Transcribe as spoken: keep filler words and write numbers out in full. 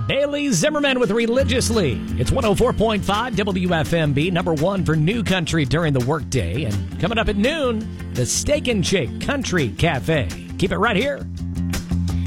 Bailey Zimmerman with Religiously. It's one oh four point five W F M B, number one for new country during the workday. And coming up at noon, the Steak and Shake Country Cafe. Keep it right here